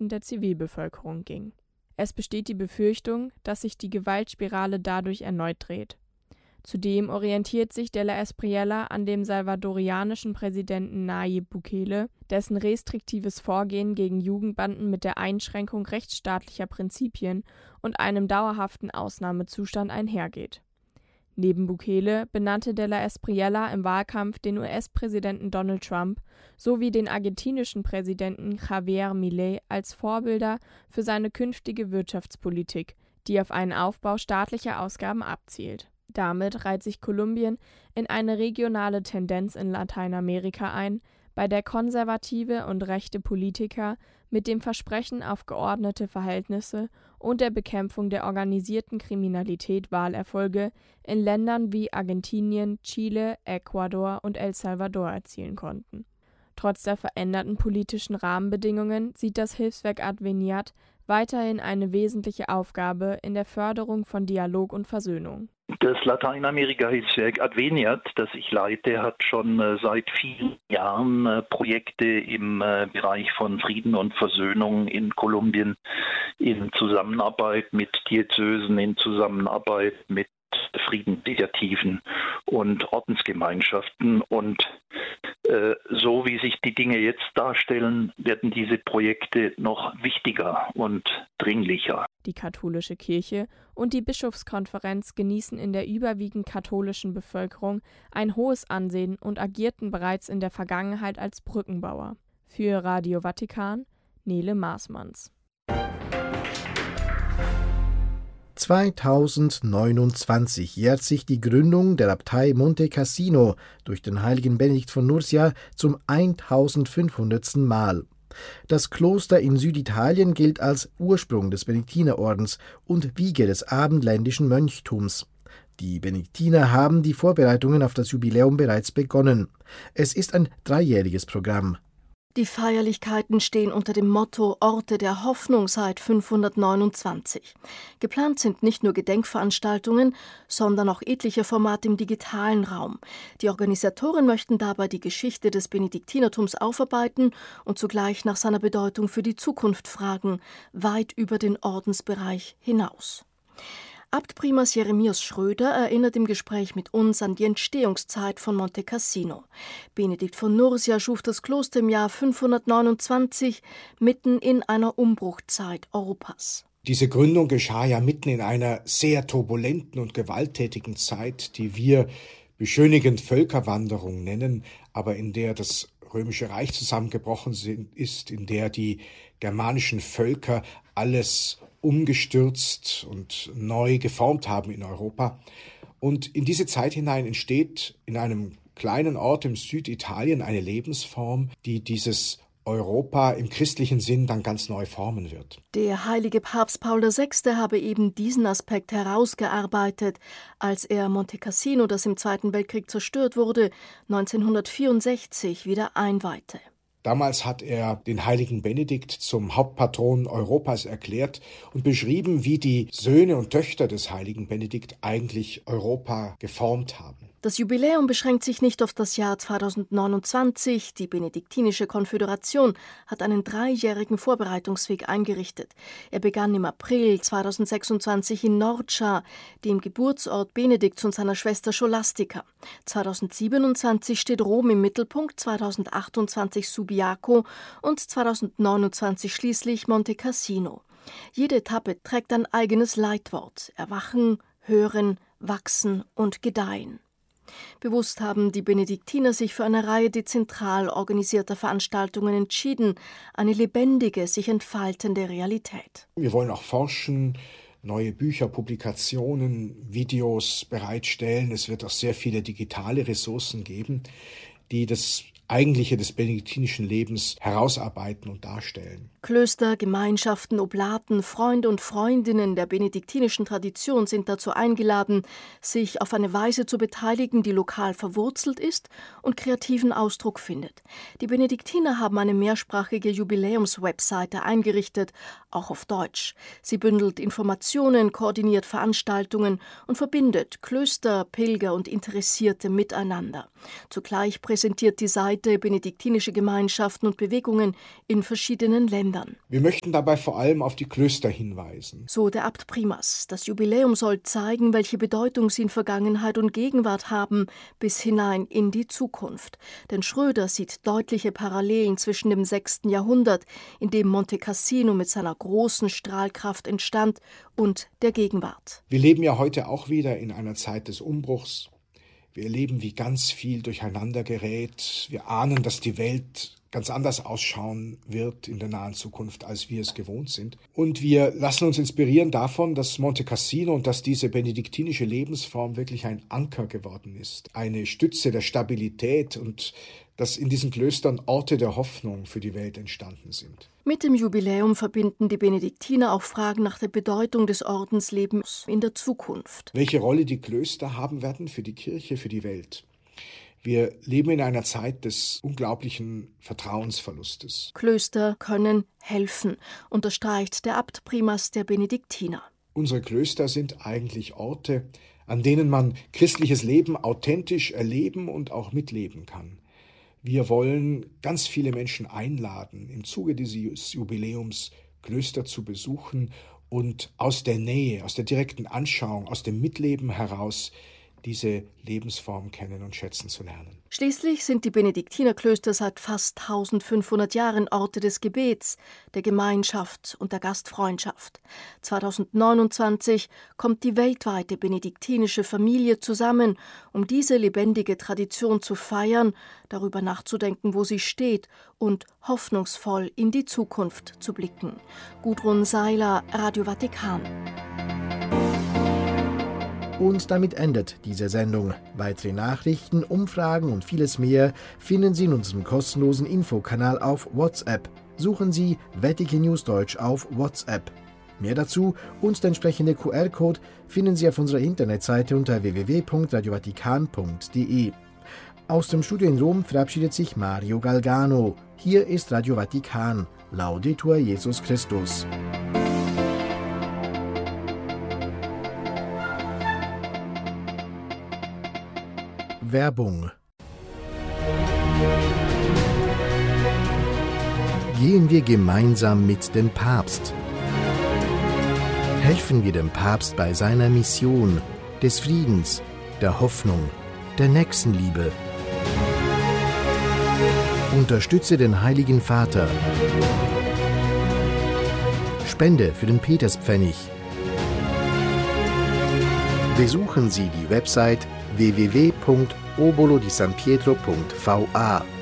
Ungunsten der Zivilbevölkerung ging. Es besteht die Befürchtung, dass sich die Gewaltspirale dadurch erneut dreht. Zudem orientiert sich de la Espriella an dem salvadorianischen Präsidenten Nayib Bukele, dessen restriktives Vorgehen gegen Jugendbanden mit der Einschränkung rechtsstaatlicher Prinzipien und einem dauerhaften Ausnahmezustand einhergeht. Neben Bukele benannte de la Espriella im Wahlkampf den US-Präsidenten Donald Trump sowie den argentinischen Präsidenten Javier Milei als Vorbilder für seine künftige Wirtschaftspolitik, die auf einen Aufbau staatlicher Ausgaben abzielt. Damit reiht sich Kolumbien in eine regionale Tendenz in Lateinamerika ein, bei der konservative und rechte Politiker mit dem Versprechen auf geordnete Verhältnisse und der Bekämpfung der organisierten Kriminalität Wahlerfolge in Ländern wie Argentinien, Chile, Ecuador und El Salvador erzielen konnten. Trotz der veränderten politischen Rahmenbedingungen sieht das Hilfswerk Adveniat weiterhin eine wesentliche Aufgabe in der Förderung von Dialog und Versöhnung. Das Lateinamerika-Hilfswerk Adveniat, das ich leite, hat schon seit vielen Jahren Projekte im Bereich von Frieden und Versöhnung in Kolumbien in Zusammenarbeit mit Diözesen, in Zusammenarbeit mit Friedensinitiativen und Ordensgemeinschaften. Und so wie sich die Dinge jetzt darstellen, werden diese Projekte noch wichtiger und dringlicher. Die katholische Kirche und die Bischofskonferenz genießen in der überwiegend katholischen Bevölkerung ein hohes Ansehen und agierten bereits in der Vergangenheit als Brückenbauer. Für Radio Vatikan, Nele Maasmanns. 2029 jährt sich die Gründung der Abtei Monte Cassino durch den heiligen Benedikt von Nursia zum 1500. Mal. Das Kloster in Süditalien gilt als Ursprung des Benediktinerordens und Wiege des abendländischen Mönchtums. Die Benediktiner haben die Vorbereitungen auf das Jubiläum bereits begonnen. Es ist ein 3-jähriges Programm. Die Feierlichkeiten stehen unter dem Motto Orte der Hoffnung seit 529. Geplant sind nicht nur Gedenkveranstaltungen, sondern auch etliche Formate im digitalen Raum. Die Organisatoren möchten dabei die Geschichte des Benediktinertums aufarbeiten und zugleich nach seiner Bedeutung für die Zukunft fragen, weit über den Ordensbereich hinaus. Abtprimas Jeremias Schröder erinnert im Gespräch mit uns an die Entstehungszeit von Monte Cassino. Benedikt von Nursia schuf das Kloster im Jahr 529 mitten in einer Umbruchzeit Europas. Diese Gründung geschah ja mitten in einer sehr turbulenten und gewalttätigen Zeit, die wir beschönigend Völkerwanderung nennen, aber in der das Römische Reich zusammengebrochen ist, in der die germanischen Völker alles umgestürzt und neu geformt haben in Europa. Und in diese Zeit hinein entsteht in einem kleinen Ort im Süditalien eine Lebensform, die dieses Europa im christlichen Sinn dann ganz neu formen wird. Der heilige Papst Paul VI. Habe eben diesen Aspekt herausgearbeitet, als er Monte Cassino, das im Zweiten Weltkrieg zerstört wurde, 1964 wieder einweihte. Damals hat er den heiligen Benedikt zum Hauptpatron Europas erklärt und beschrieben, wie die Söhne und Töchter des heiligen Benedikt eigentlich Europa geformt haben. Das Jubiläum beschränkt sich nicht auf das Jahr 2029. Die Benediktinische Konföderation hat einen 3-jährigen Vorbereitungsweg eingerichtet. Er begann im April 2026 in Norcia, dem Geburtsort Benedikts und seiner Schwester Scholastica. 2027 steht Rom im Mittelpunkt, 2028 Subiaco und 2029 schließlich Monte Cassino. Jede Etappe trägt ein eigenes Leitwort: Erwachen, Hören, Wachsen und Gedeihen. Bewusst haben die Benediktiner sich für eine Reihe dezentral organisierter Veranstaltungen entschieden, eine lebendige, sich entfaltende Realität. Wir wollen auch forschen, neue Bücher, Publikationen, Videos bereitstellen. Es wird auch sehr viele digitale Ressourcen geben, die das Eigentliche des benediktinischen Lebens herausarbeiten und darstellen. Klöster, Gemeinschaften, Oblaten, Freunde und Freundinnen der benediktinischen Tradition sind dazu eingeladen, sich auf eine Weise zu beteiligen, die lokal verwurzelt ist und kreativen Ausdruck findet. Die Benediktiner haben eine mehrsprachige Jubiläumswebseite eingerichtet, auch auf Deutsch. Sie bündelt Informationen, koordiniert Veranstaltungen und verbindet Klöster, Pilger und Interessierte miteinander. Zugleich präsentiert die Seite benediktinische Gemeinschaften und Bewegungen in verschiedenen Ländern. ändern. Wir möchten dabei vor allem auf die Klöster hinweisen. So der Abt Primas. Das Jubiläum soll zeigen, welche Bedeutung sie in Vergangenheit und Gegenwart haben, bis hinein in die Zukunft. Denn Schröder sieht deutliche Parallelen zwischen dem 6. Jahrhundert, in dem Monte Cassino mit seiner großen Strahlkraft entstand, und der Gegenwart. Wir leben ja heute auch wieder in einer Zeit des Umbruchs. Wir erleben, wie ganz viel durcheinander gerät. Wir ahnen, dass die Welt ganz anders ausschauen wird in der nahen Zukunft, als wir es gewohnt sind. Und wir lassen uns inspirieren davon, dass Monte Cassino und dass diese benediktinische Lebensform wirklich ein Anker geworden ist, eine Stütze der Stabilität und dass in diesen Klöstern Orte der Hoffnung für die Welt entstanden sind. Mit dem Jubiläum verbinden die Benediktiner auch Fragen nach der Bedeutung des Ordenslebens in der Zukunft. Welche Rolle die Klöster haben werden für die Kirche, für die Welt. Wir leben in einer Zeit des unglaublichen Vertrauensverlustes. Klöster können helfen, unterstreicht der Abt Primas der Benediktiner. Unsere Klöster sind eigentlich Orte, an denen man christliches Leben authentisch erleben und auch mitleben kann. Wir wollen ganz viele Menschen einladen, im Zuge dieses Jubiläums Klöster zu besuchen und aus der Nähe, aus der direkten Anschauung, aus dem Mitleben heraus diese Lebensform kennen und schätzen zu lernen. Schließlich sind die Benediktinerklöster seit fast 1500 Jahren Orte des Gebets, der Gemeinschaft und der Gastfreundschaft. 2029 kommt die weltweite benediktinische Familie zusammen, um diese lebendige Tradition zu feiern, darüber nachzudenken, wo sie steht und hoffnungsvoll in die Zukunft zu blicken. Gudrun Seiler, Radio Vatikan. Und damit endet diese Sendung. Weitere Nachrichten, Umfragen und vieles mehr finden Sie in unserem kostenlosen Infokanal auf WhatsApp. Suchen Sie Vatikan News Deutsch auf WhatsApp. Mehr dazu und der entsprechende QR-Code finden Sie auf unserer Internetseite unter www.radiovatikan.de. Aus dem Studio in Rom verabschiedet sich Mario Galgano. Hier ist Radio Vatikan. Laudetur Jesus Christus. Werbung. Gehen wir gemeinsam mit dem Papst. Helfen wir dem Papst bei seiner Mission des Friedens, der Hoffnung, der Nächstenliebe. Unterstütze den Heiligen Vater. Spende für den Peterspfennig. Besuchen Sie die Website www.obolodisanpietro.va.